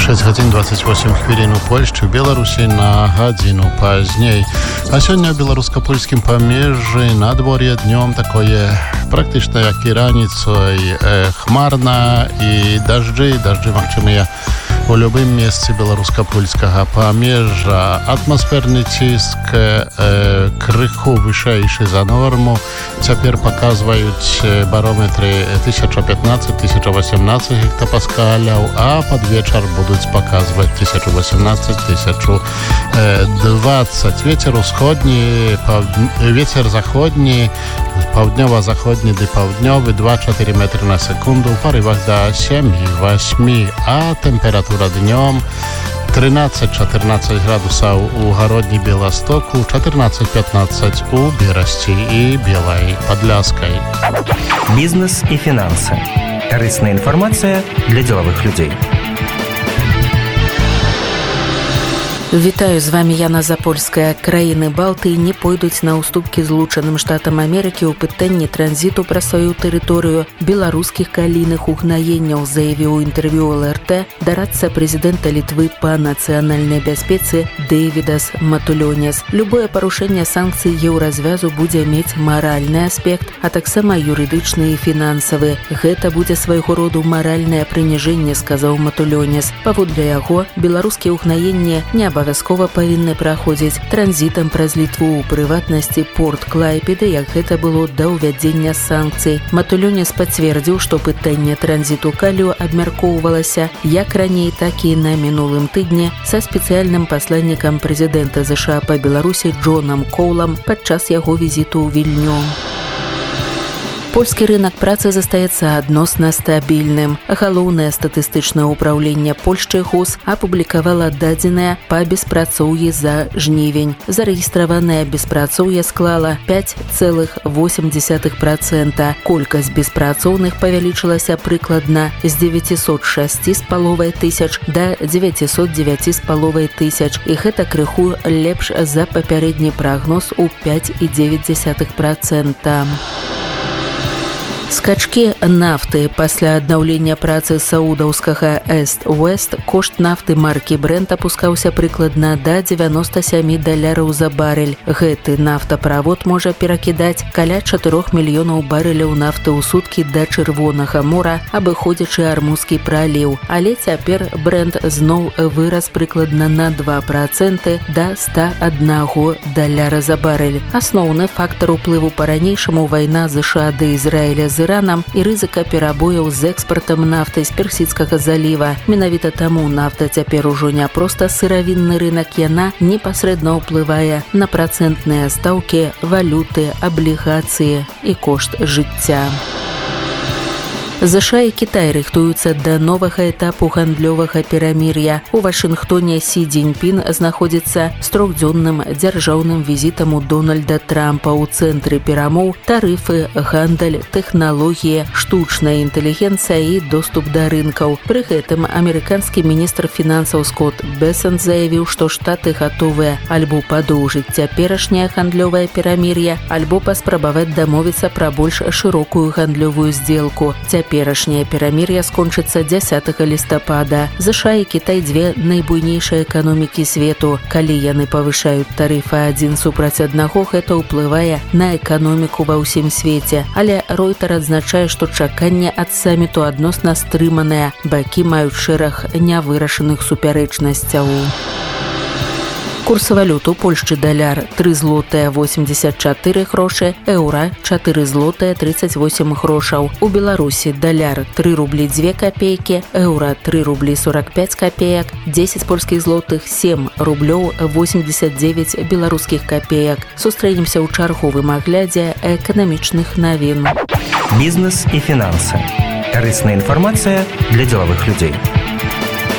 6 гадзін 28 хвілін у Польшчы, Беларусі на гадзіну пазней. А сёння ў беларуска-польскім памежжы надвор'е днём такое практычна як і раніцай хмарна і дажджы магчымыя у любым месцы беларуска-польскага памежжа. Атмасферны ціск крыху вышэйшы за норму. Цяпер паказваюць барометры 1015-1018 гектапаскаляў, а пад вечар будуць паказваць 1018-1020. Вецер заходні, паўднёва-заходні ды паўднёвы 2-4 метры на секунду, у парывах да 7-8, а тэмпература днём 13-14 градусаў у гародні Беластоку, 14-15 у Берасці і Белай Падляскай. Бизнес и финансы. Корыстная информация для деловых людей. Вітаю, з вами Яна Запольская. Краіны Балтыі не пойдуць на ўступкі Злучаным Штатам Амерыкі ў пытанні транзіту праз сваю тэрыторыю беларускіх калійных угнаенняў, заявіў у інтэрв'ю ЛРТ дарадца прэзідэнта Літвы па нацыянальнай бяспецы Дэвідас Матулёнес. Любое парушэнне санкцый еўразвязу будзе мець маральны аспект, а таксама юрыдычны і фінансавы. Гэта будзе свайго роду маральнае прыніжэнне, сказаў Матулёнес. Паводле яго, беларускія угнаенні не абавязкова павінны праходзіць транзітам праз Літву, у прыватнасці порт Клайпеды, як гэта было да ўвядзення санкцый. Матулёнес пацвердзіў, што пытанне транзіту калію абмяркоўвалася як раней, так і на мінулым тыдні са спецыяльным пасланнікам прэзідэнта ЗША па Беларусі Джонам Коулам падчас яго візіту ў Вільню. Польскі рынок працы застаецца адносна стабільным. Галоўнае статыстычнае ўпраўленне Польшчы ГОС апублікавала дадзеныя па беспрацоўі за жнівень. Зарэгістраванае беспрацоўе склала 5,8%. Колькасць беспрацоўных павялічылася прыкладна з 906,5 тысяч да 909,5 тысяч. І гэта крыху лепш за папярэдні прагноз у 5,9%. Скачкі нафты. Пасля аднаўлення працы саудаўскага Эст-Уэст кошт нафты маркі Брент апускаўся прыкладна да $97 за барель. Гэты нафтаправод можа перакідаць каля 4 мільёнаў барэляў нафты ў суткі да Чырвонага мора, абыходзячы Армузскі праліў. Але цяпер Брент зноў вырас прыкладна на 2% да $101 за барель. Асноўны фактар уплыву па-ранейшаму вайна ЗША да Ізраіля з Іранам і рызыка перабояў з экспартам нафты з Персідскага заліва. Менавіта таму нафта цяпер ужо не проста сыравінны рынак, яна непасрэдна ўплывае на працэнтныя стаўкі, валюты, аблігацыі і кошт жыцця. ЗША і Кітай рыхтуюцца да новага этапу гандлёвага перамір'я. У Вашынгтоне Сі Цзіньпін знаходзіцца з 3-дзённым дзяржаўным візітам у Дональда Трампа. У цэнтры перамоў тарыфы, гандаль, тэхналогіі, штучная інтэлігенцыя і доступ да рынкаў. Пры гэтым амерыканскі міністр фінансаў Скотт Бесент заявіў, што штаты гатовыя альбо падоўжыць цяперашняе гандлёвае перамір'е, альбо паспрабаваць дамовіцца пра больш шырокую гандлёвую здзелку. Цяперашняе перамір'е скончыцца 10 лістапада. ЗША і Кітай дзве найбуйнейшыя эканомікі свету. Калі яны павышаюць тарыфы адзін супраць аднаго, гэта ўплывае на эканоміку ва ўсім свеце. Але Ройтер адзначае, што чаканне ад саміту адносна стрыманыя. Бакі маюць шэраг нявырашаных супярэчнасцяў. Курс валют у Польшчы даляр 3 злотыя 84 грошы, еўра 4 злотыя 38 грошаў. У Беларусі даляр 3 рублі 2 копейкі, еўра 3 рублі 45 копеек, 10 польскіх злотых 7 рублёў 89 беларускіх копеек. Сустрэнемся ў чарговым аглядзе эканамічных навін. Бизнес и финансы. Корыстная информация для деловых людей.